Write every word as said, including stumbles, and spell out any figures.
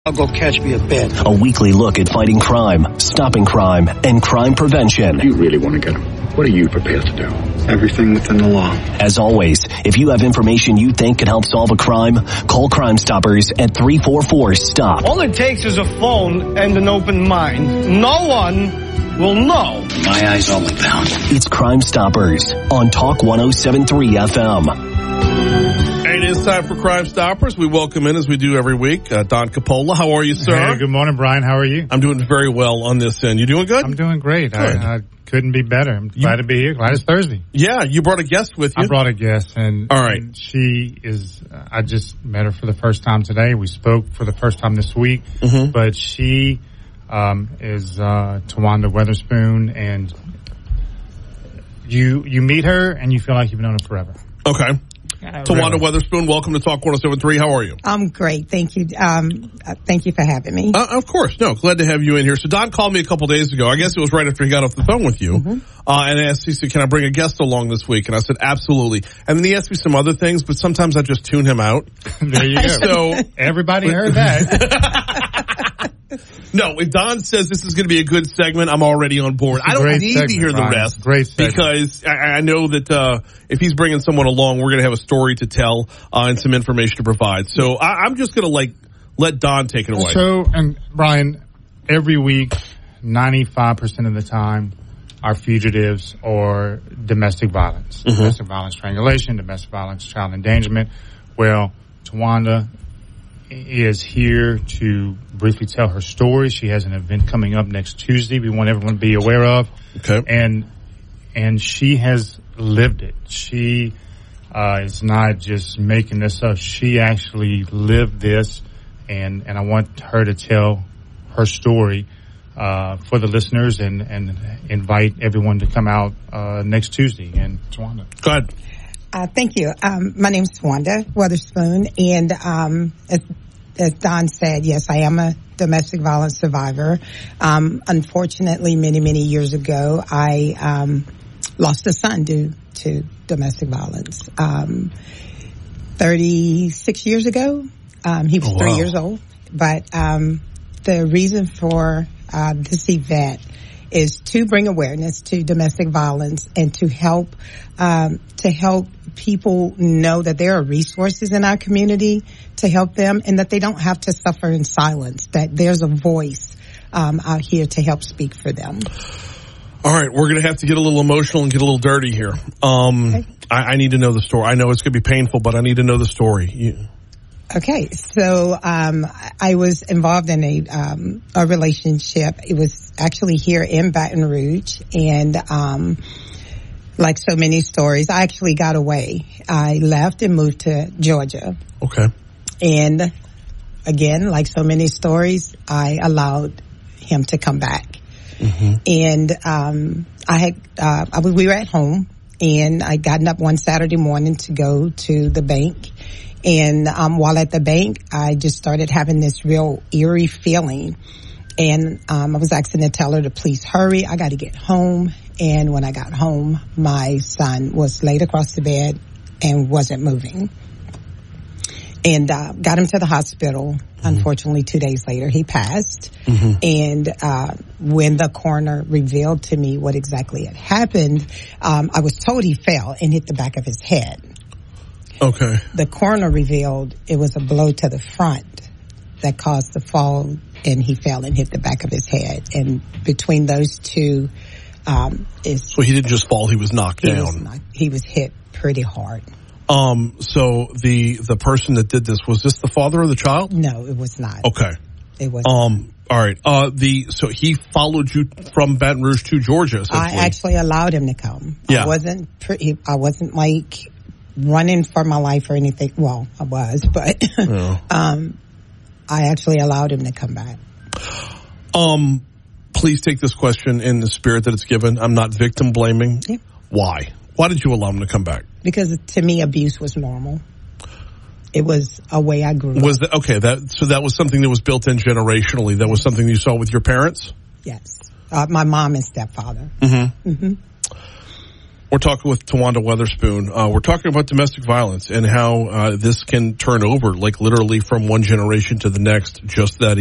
I'll go catch me a bed. A weekly look at fighting crime, stopping crime, and crime prevention. You really want to get him? What are you prepared to do? Everything within the law. As always, if you have information you think could help solve a crime, call Crime Stoppers at three four four, STOP. All it takes is a phone and an open mind. No one will know. My eyes only, pound. It's Crime Stoppers on Talk one oh seven point three F M. It is time for Crime Stoppers. We welcome in, as we do every week, uh, Don Capola. How are you, sir? Hey, good morning, Brian. How are you? I'm doing very well on this end. You doing good? I'm doing great. Good. I, I couldn't be better. I'm glad You- to be here. Glad it's Thursday. Yeah, you brought a guest with you. I brought a guest, and, All right. and she is, uh, I just met her for the first time today. We spoke for the first time this week, Mhm. but she um, is uh, Tawanda Weatherspoon, and you you meet her, and you feel like you've known her forever. Okay. Uh, Tawanda really. Weatherspoon, welcome to Talk one oh seven point three. How are you? I'm great. Thank you. Um, uh, thank you for having me. Uh, of course. No, glad to have you in here. So Don called me a couple days ago. I guess it was right after he got off the phone with you. Mm-hmm. Uh, and asked, he said, can I bring a guest along this week? And I said, absolutely. And then he asked me some other things, but sometimes I just tune him out. There you go. So Everybody heard that. No, if Don says this is going to be a good segment, I'm already on board. It's a I don't great need segment, to hear the Ryan. rest. Great segment. Because I, I know that uh, if he's bringing someone along, we're going to have a story to tell uh, and some information to provide. So I, I'm just going to like let Don take it away. So, and Brian, every week, ninety-five percent of the time, are fugitives or domestic violence. Mm-hmm. Domestic violence strangulation, domestic violence child endangerment. Well, Tawanda is here to briefly tell her story. She has an event coming up next Tuesday we want everyone to be aware of. Okay. And and she has lived it. She uh, is not just making this up. She actually lived this, and, and I want her to tell her story uh, for the listeners and, and invite everyone to come out uh, next Tuesday. And Tawanda. Go ahead. Uh, thank you. Um, my name is Tawanda Weatherspoon, and um, as, as Don said, yes, I am a domestic violence survivor. Um, unfortunately, many, many years ago, I um, lost a son due to domestic violence. Um, thirty-six years ago, um, he was Oh, wow. three years old. But um, the reason for uh, this event is to bring awareness to domestic violence and to help um, to help people know that there are resources in our community to help them, and that they don't have to suffer in silence. That there's a voice um, out here to help speak for them. All right, we're going to have to get a little emotional and get a little dirty here. Um, Okay. I, I need to know the story. I know it's going to be painful, but I need to know the story. You, Okay, so um, I was involved in a um, a relationship. It was actually here in Baton Rouge, and um, like so many stories, I actually got away. I left and moved to Georgia, okay. and again, like so many stories, I allowed him to come back. Mm-hmm. And um, I had uh, I was, we were at home, and I'd gotten up one Saturday morning to go to the bank. And um, while at the bank, I just started having this real eerie feeling. And um, I was asking the teller to please hurry. I got to get home. And when I got home, my son was laid across the bed and wasn't moving. And uh, got him to the hospital. Mm-hmm. Unfortunately, two days later, he passed. Mm-hmm. And uh, when the coroner revealed to me what exactly had happened, um, I was told he fell and hit the back of his head. Okay. The coroner revealed it was a blow to the front that caused the fall, and he fell and hit the back of his head. And between those two, um, is So he didn't just fall; he was knocked he down. was, not, he was hit pretty hard. Um. So the the person that did this, was this the father of the child? No, it was not. Okay. It was. Um. All right. Uh. The so he followed you from Baton Rouge to Georgia. I actually allowed him to come. Yeah. I wasn't. Pre- I wasn't like running for my life or anything. Well, I was, but Yeah. um, I actually allowed him to come back. Um. Please take this question in the spirit that it's given. I'm not victim blaming. Yeah. Why? Why did you allow him to come back? Because to me, abuse was normal. It was a way I grew Was up. that okay? That so that was something that was built in generationally. That was something you saw with your parents. Yes. Uh, my mom and stepfather. Mm-hmm. Mm-hmm. We're talking with Tawanda Weatherspoon. Uh, we're talking about domestic violence and how uh, this can turn over, like literally from one generation to the next, just that